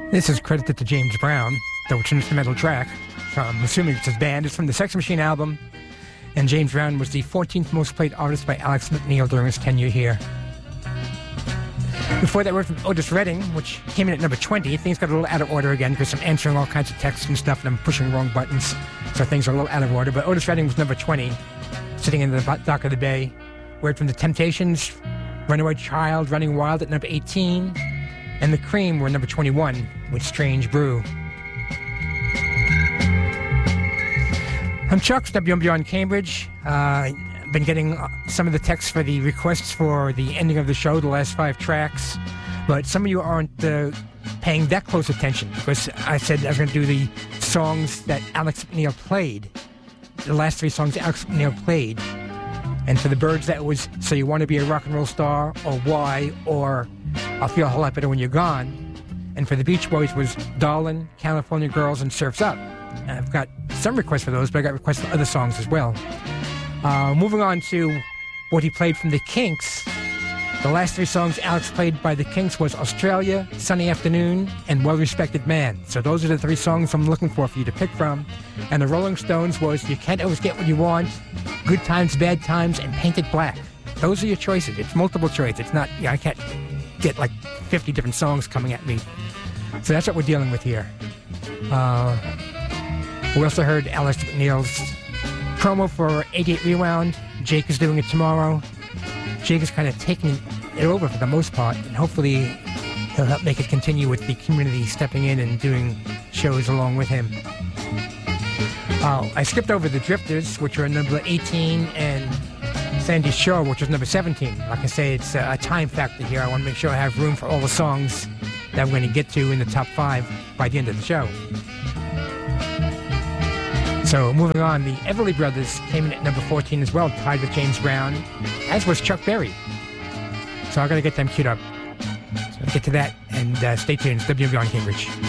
This is credited to James Brown, though it's an instrumental track. So I'm assuming it's his band. It's from the Sex Machine album, and James Brown was the 14th most played artist by Alex McNeil during his tenure here. Before that, we heard from Otis Redding, which came in at number 20. Things got a little out of order again because I'm answering all kinds of texts and stuff, and I'm pushing wrong buttons, so things are a little out of order. But Otis Redding was number 20, sitting in the dock of the bay. We heard from the Temptations, Runaway Child, Running Wild at number 18, and the Cream were number 21 with Strange Brew. I'm Chuck, WMBR in Cambridge. I've been getting some of the texts for the requests for the ending of the show, the last 5 tracks, but some of you aren't paying that close attention because I said I was going to do the songs that Alex McNeil played, the last 3 songs Alex McNeil played. And for the Byrds, that was So You Want to Be a Rock and Roll Star, or Why, or I'll Feel a Whole Lot Better When You're Gone. And for the Beach Boys was Darlin', California Girls, and Surf's Up. And I've got some requests for those, but I got requests for other songs as well. Moving on to what he played from the Kinks. The last 3 songs Alex played by the Kinks was Australia, Sunny Afternoon, and Well Respected Man. So those are the 3 songs I'm looking for you to pick from. And the Rolling Stones was You Can't Always Get What You Want, Good Times, Bad Times, and Paint It Black. Those are your choices. It's multiple choice. It's not, I can't get like 50 different songs coming at me. So that's what we're dealing with here. We also heard Alex McNeil's promo for 88 Rewound. Jake is doing it tomorrow. Jake is kind of taking it over for the most part, and hopefully he'll help make it continue with the community stepping in and doing shows along with him. I skipped over the Drifters, which were number 18, and Sandy Shaw, which was number 17. Like I say, it's a time factor here. I want to make sure I have room for all the songs that I'm going to get to in the top 5 by the end of the show. So moving on, the Everly Brothers came in at number 14 as well, tied with James Brown, as was Chuck Berry. So I got to get them queued up. So get to that, and stay tuned. It's WMBR in Cambridge.